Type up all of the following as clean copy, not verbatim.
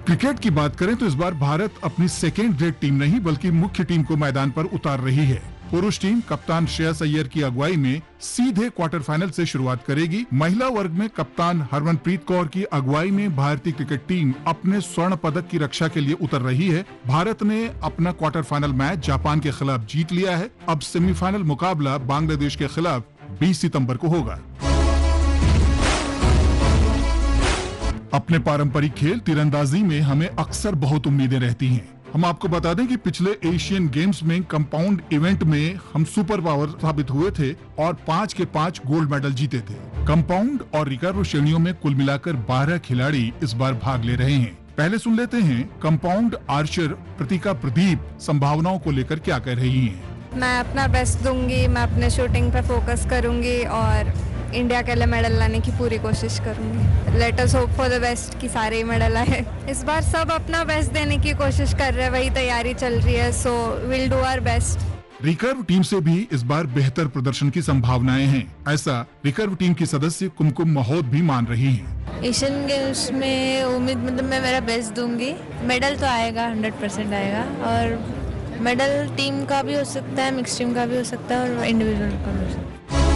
Cricket की बात करें तो इस बार भारत अपनी सेकेंड ग्रेड टीम नहीं बल्कि मुख्य टीम को मैदान पर उतार रही है। पुरुष टीम कप्तान श्रेयस अय्यर की अगुवाई में सीधे क्वार्टर फाइनल से शुरुआत करेगी। महिला वर्ग में कप्तान हरमनप्रीत कौर की अगुवाई में भारतीय क्रिकेट टीम अपने स्वर्ण पदक की रक्षा के लिए उतर रही है। भारत ने अपना क्वार्टर फाइनल मैच जापान के खिलाफ जीत लिया है। अब सेमीफाइनल मुकाबला बांग्लादेश के खिलाफ 20 सितंबर को होगा। अपने पारंपरिक खेल तीरंदाजी में हमें अक्सर बहुत उम्मीदें रहती हैं। हम आपको बता दें कि पिछले एशियन गेम्स में कंपाउंड इवेंट में हम सुपर पावर साबित हुए थे और 5 के 5 गोल्ड मेडल जीते थे। कंपाउंड और रिकर्व श्रेणियों में कुल मिलाकर 12 खिलाड़ी इस बार भाग ले रहे हैं। पहले सुन लेते हैं कंपाउंड आर्चर प्रतीका प्रदीप संभावनाओं को लेकर क्या कह रही हैं। मैं अपना बेस्ट दूंगी, मैं अपने शूटिंग पर फोकस करूंगी और इंडिया के लिए मेडल लाने की पूरी कोशिश करूंगी। Let us hope for the best कि सारे ही मेडल आए। इस बार सब अपना बेस्ट देने की कोशिश कर रहे हैं, वही तैयारी चल रही है, so will do our best. Recurve team से भी इस बार बेहतर प्रदर्शन की संभावनाएं हैं। ऐसा रिकर्व टीम की सदस्य कुमकुम महोद भी मान रही हैं। एशियन गेम्स में उम्मीद मैं मेरा बेस्ट दूंगी। मेडल तो आएगा, 100% आएगा और मेडल टीम का भी हो सकता है, मिक्स टीम का भी हो सकता है और इंडिविजुअल का भी हो सकता है।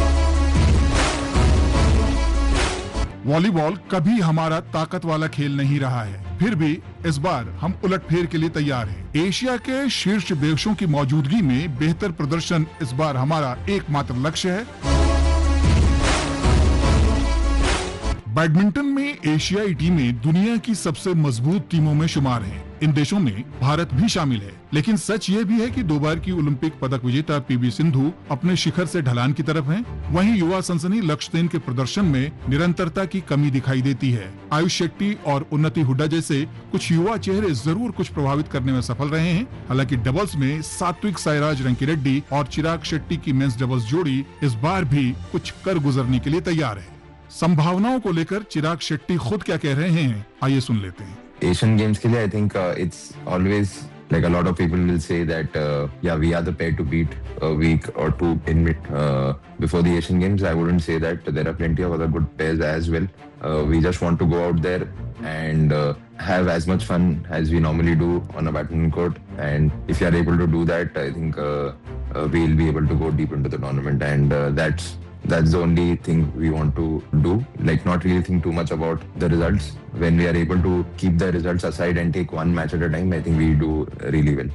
वॉलीबॉल कभी हमारा ताकत वाला खेल नहीं रहा है, फिर भी इस बार हम उलटफेर के लिए तैयार हैं। एशिया के शीर्ष देशों की मौजूदगी में बेहतर प्रदर्शन इस बार हमारा एकमात्र लक्ष्य है। बैडमिंटन में एशियाई टीमें दुनिया की सबसे मजबूत टीमों में शुमार हैं। इन देशों में भारत भी शामिल है, लेकिन सच ये भी है कि 2 बार की ओलंपिक पदक विजेता पीवी सिंधु अपने शिखर से ढलान की तरफ हैं। वहीं युवा सनसनी लक्ष्य सेन के प्रदर्शन में निरंतरता की कमी दिखाई देती है। आयुष शेट्टी और उन्नति हुड्डा जैसे कुछ युवा चेहरे जरूर कुछ प्रभावित करने में सफल रहे हैं। हालांकि डबल्स में सात्विक साईराज रंकीरेड्डी और चिराग शेट्टी की मेंस डबल्स जोड़ी इस बार भी कुछ कर गुजरने के लिए तैयार है। संभावनाओं को लेकर चिराग शेट्टी खुद क्या कह रहे हैं, आइए सुन लेते हैं। Asian Games के लिए I think it's always like a lot of people will say that yeah, we are the pair to beat a week or two in before the Asian Games. I wouldn't say that. There are plenty of other good pairs as well. We just want to go out there and have as much fun as we normally do on a badminton court. And if we are able to do that, I think we'll be able to go deep into the tournament. And that's the only thing we want to do. Like not really think too much about the results. When we are able to keep the results aside and take one match at a time, I think we do really well.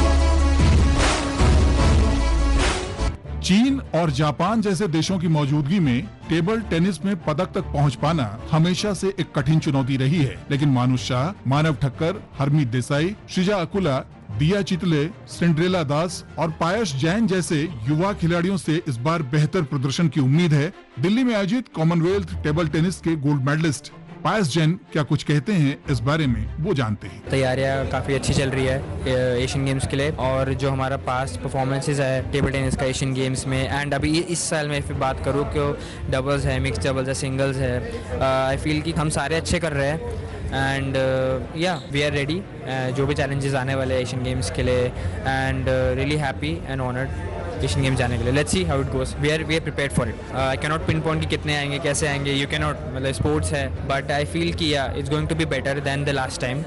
चीन और Japan जैसे देशों की मौजूदगी में table tennis में पदक तक पहुंच पाना हमेशा से एक कठिन चुनौती रही है। लेकिन मानुष शाह, मानव ठक्कर, हरमीत देसाई, श्रीजा अकुला, दिया चितले, सिंड्रेला दास और पायस जैन जैसे युवा खिलाड़ियों से इस बार बेहतर प्रदर्शन की उम्मीद है। दिल्ली में आयोजित कॉमनवेल्थ टेबल टेनिस के गोल्ड मेडलिस्ट पायस जैन क्या कुछ कहते हैं इस बारे में, वो जानते हैं। तैयारियां काफ़ी अच्छी चल रही है एशियन गेम्स के लिए और जो हमारा पास्ट परफॉर्मेंसेस है टेबल टेनिस का एशियन गेम्स में एंड अभी इस साल में फिर बात करूँ कि डबल्स है, मिक्स डबल्स है, सिंगल्स है, आई फील कि हम सारे अच्छे कर रहे हैं एंड या वी आर रेडी जो भी चैलेंजेस आने वाले एशियन गेम्स के लिए and really happy and honoured Asian games जाने के लिए। Let's see how it goes. We are prepared for it. I can not pin point कि कितने आएंगे, कैसे आएंगे, यू कैन नॉट, मतलब स्पोर्ट्स है, बट आई फील कि या it's going to be better than the last time.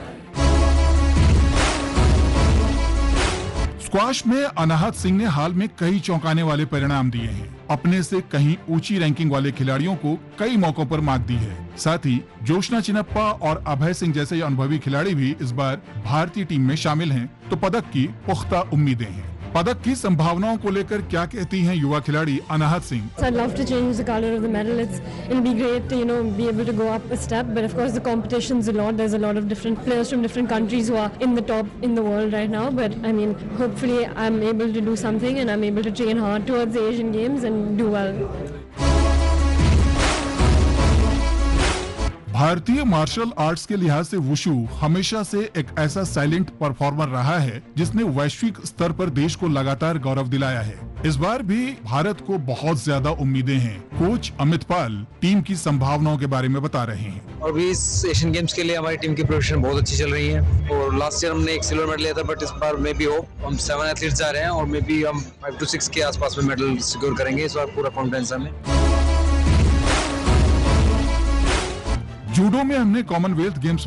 Squash में अनाहत सिंह ने हाल में कई चौंकाने वाले परिणाम दिए हैं। अपने से कहीं ऊंची रैंकिंग वाले खिलाड़ियों को कई मौकों पर मात दी है। साथ ही जोशना चिनप्पा और अभय सिंह जैसे अनुभवी खिलाड़ी भी इस बार भारतीय टीम में शामिल हैं, तो पदक की पुख्ता उम्मीदें हैं। पदक की संभावनाओं को लेकर क्या कहती हैं युवा खिलाड़ी अनाहत Singh. I'd love to change the color of the medal. It'll be great to be able to go up a step. But of course the competition's a lot. There's a lot of different players from different countries who are in the top in the world right now. But I mean, hopefully I'm able to do something and I'm able to train hard towards the Asian Games and do well. भारतीय martial arts के लिहाज से wushu हमेशा से एक ऐसा silent performer रहा है जिसने वैश्विक स्तर पर देश को लगातार गौरव दिलाया है। इस बार भी भारत को बहुत ज्यादा उम्मीदें हैं। कोच अमित पाल टीम की संभावनाओं के बारे में बता रहे हैं। और भी इस एशियन गेम्स के लिए हमारी टीम की प्रिपरेशन बहुत अच्छी चल रही है और लास्ट ईयर हमने एक सिल्वर मेडल लिया था, बट इस बार मे बी हम 7 एथलीट्स जा रहे हैं और मे बी हम 5 to 6 के आसपास में मेडल सिक्योर करेंगे। इस बार पूरा कॉन्फिडेंस है हमें। जूडो में हमने कॉमनवेल्थ गेम्स